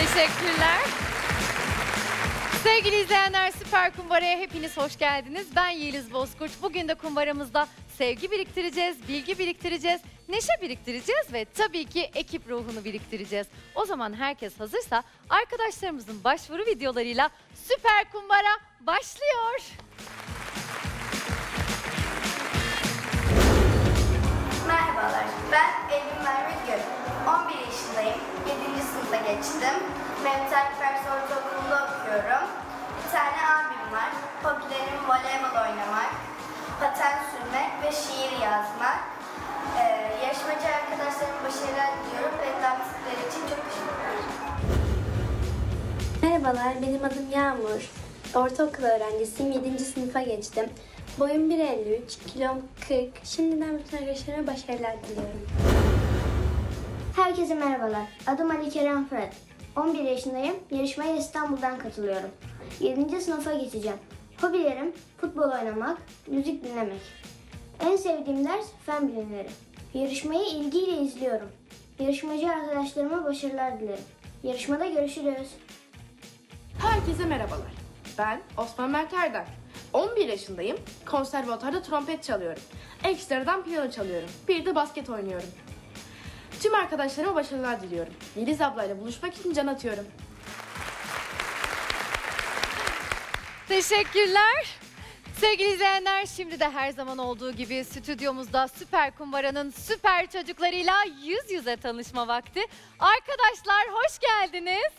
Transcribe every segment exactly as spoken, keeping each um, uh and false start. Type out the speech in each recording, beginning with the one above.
Teşekkürler. Sevgili izleyenler, Süper Kumbara'ya hepiniz hoş geldiniz. Ben Yeliz Bozkurt. Bugün de kumbaramızda sevgi biriktireceğiz, bilgi biriktireceğiz, neşe biriktireceğiz ve tabii ki ekip ruhunu biriktireceğiz. O zaman herkes hazırsa arkadaşlarımızın başvuru videolarıyla Süper Kumbara başlıyor. Merhabalar, ben Elvin Merve Gül. on bir yaşındayım, yedinci sınıfa geçtim. Mehmet Akif Ersoy Ortaokulu'nda okuyorum. Bir tane abim var. Hobilerim voleybol oynamak, paten sürmek ve şiir yazmak. Ee, yarışmacı arkadaşlarıma başarılar diliyorum ve davetlikleri için çok teşekkür ederim. Merhabalar, benim adım Yağmur. Ortaokul öğrencisiyim, yedinci sınıfa geçtim. Boyum bir elli üç, kilom kırk. Şimdiden bütün arkadaşlarıma başarılar diliyorum. Herkese merhabalar. Adım Ali Kerem Fırat. on bir yaşındayım. Yarışmaya İstanbul'dan katılıyorum. yedinci sınıfa geçeceğim. Hobilerim futbol oynamak, müzik dinlemek. En sevdiğim ders fen bilimleri. Yarışmayı ilgiyle izliyorum. Yarışmacı arkadaşlarıma başarılar dilerim. Yarışmada görüşürüz. Herkese merhabalar. Ben Osman Mert Erdem. on bir yaşındayım. Konservatuarda trompet çalıyorum. Ekstradan piyano çalıyorum. Bir de basket oynuyorum. Tüm arkadaşlarıma başarılar diliyorum. Yeliz ablayla buluşmak için can atıyorum. Teşekkürler. Sevgili izleyenler, şimdi de her zaman olduğu gibi stüdyomuzda Süper Kumbara'nın süper çocuklarıyla yüz yüze tanışma vakti. Arkadaşlar hoş geldiniz.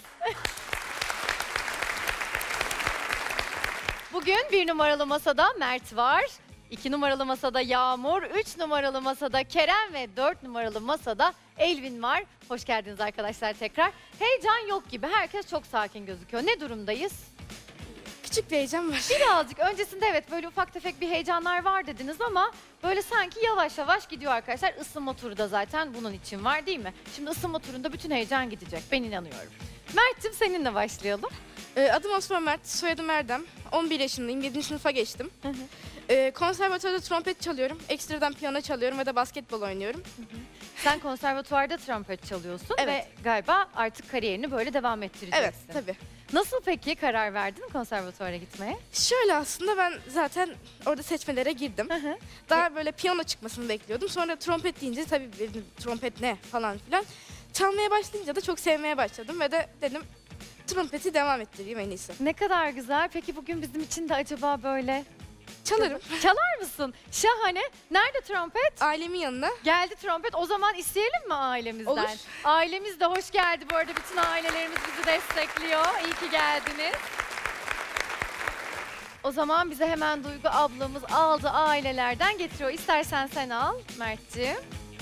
Bugün bir numaralı masada Mert var. iki numaralı masada Yağmur, üç numaralı masada Kerem ve dört numaralı masada Elvin var. Hoş geldiniz arkadaşlar tekrar. Heyecan yok gibi, herkes çok sakin gözüküyor. Ne durumdayız? Küçük bir heyecan var. Birazcık öncesinde evet böyle ufak tefek bir heyecanlar var dediniz ama böyle sanki yavaş yavaş gidiyor arkadaşlar. Isınma turu da zaten bunun için var değil mi? Şimdi ısınma turunda bütün heyecan gidecek, ben inanıyorum. Mert'cim seninle başlayalım. Ee, adım Osman Mert, soyadım Erdem. on bir yaşındayım, yedinci sınıfa geçtim. Ee, konservatuarda trompet çalıyorum. Ekstradan piyano çalıyorum ve de basketbol oynuyorum. Sen konservatuvarda trompet çalıyorsun Evet. ve galiba artık kariyerini böyle devam ettireceksin. Evet, tabii. Nasıl peki karar verdin konservatuvara gitmeye? Şöyle aslında ben zaten orada seçmelere girdim. Hı hı. Daha böyle piyano çıkmasını bekliyordum. Sonra trompet deyince tabii dedim trompet ne falan filan. Çalmaya başlayınca da çok sevmeye başladım ve de dedim trompeti devam ettireyim en iyisi. Ne kadar güzel. Peki bugün bizim için de acaba böyle Çalarım. çalar mısın? Şahane. Nerede trompet? Ailemin yanına. Geldi trompet. O zaman isteyelim mi ailemizden? Olur. Ailemiz de hoş geldi. Bu arada bütün ailelerimiz bizi destekliyor. İyi ki geldiniz. O zaman bize hemen Duygu ablamız aldı ailelerden getiriyor. İstersen sen al Mert'ciğim.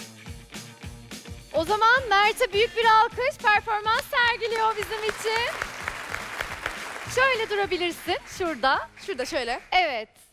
O zaman Mert'e büyük bir alkış, performans sergiliyor bizim için. Şöyle durabilirsin şurada. Şurada şöyle. Evet.